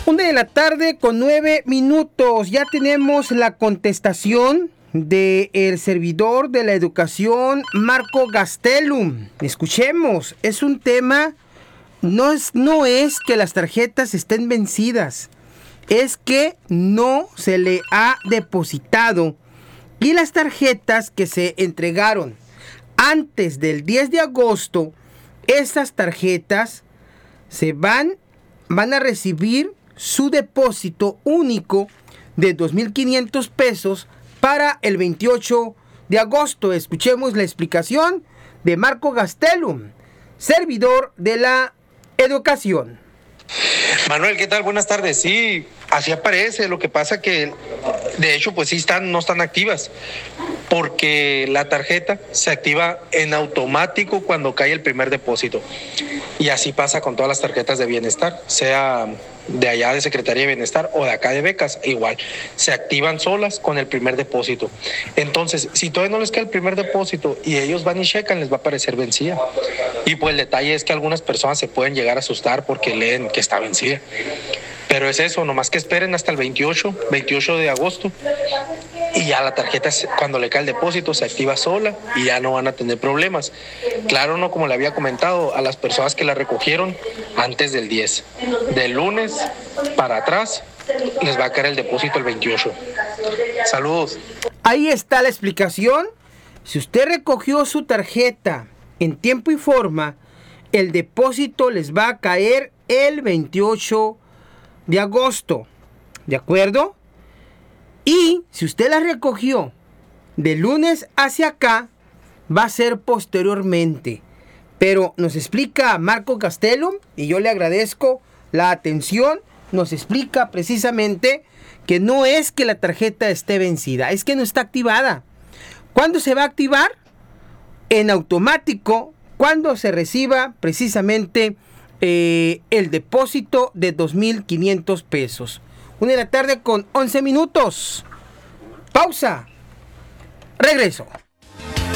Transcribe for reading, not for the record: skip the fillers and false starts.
1:09 p.m. Ya tenemos la contestación del servidor de la educación, Marco Gastelum. Escuchemos, es un tema, no es que las tarjetas estén vencidas, es que no se le ha depositado y las tarjetas que se entregaron antes del 10 de agosto, esas tarjetas van a recibir su depósito único de 2,500 pesos para el 28 de agosto. Escuchemos la explicación de Marco Gastelum, servidor de la educación. Manuel, ¿qué tal? Buenas tardes. Sí, así aparece. Lo que pasa que, de hecho, pues sí no están activas, porque la tarjeta se activa en automático cuando cae el primer depósito. Y así pasa con todas las tarjetas de bienestar, sea de allá de Secretaría de Bienestar o de acá de becas, igual, se activan solas con el primer depósito. Entonces, si todavía no les cae el primer depósito y ellos van y checan, les va a parecer vencida. Y pues el detalle es que algunas personas se pueden llegar a asustar porque leen que está vencida. Pero es eso, nomás que esperen hasta el 28 de agosto y ya la tarjeta, cuando le cae el depósito, se activa sola y ya no van a tener problemas. Claro, no, como le había comentado, a las personas que la recogieron antes del 10. Del lunes para atrás les va a caer el depósito el 28. Saludos. Ahí está la explicación. Si usted recogió su tarjeta en tiempo y forma, el depósito les va a caer el 28 de agosto, ¿de acuerdo? Y si usted la recogió de lunes hacia acá, va a ser posteriormente. Pero nos explica Marco Gastelum, y yo le agradezco la atención, nos explica precisamente que no es que la tarjeta esté vencida, es que no está activada. ¿Cuándo se va a activar? En automático, cuando se reciba precisamente el depósito de 2,500 pesos. 1:11 p.m. Pausa. Regreso.